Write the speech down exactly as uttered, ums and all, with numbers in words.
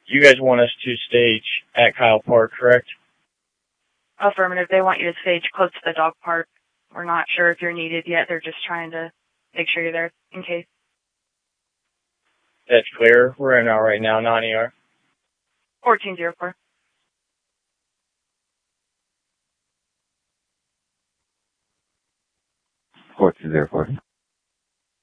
You guys want us to stage at Kyle Park, correct? Affirmative. They want you to stage close to the dog park. We're not sure if you're needed yet. They're just trying to make sure you're there in case. That's clear. We're in R right now, non-E R. fourteen oh four. fourteen oh four.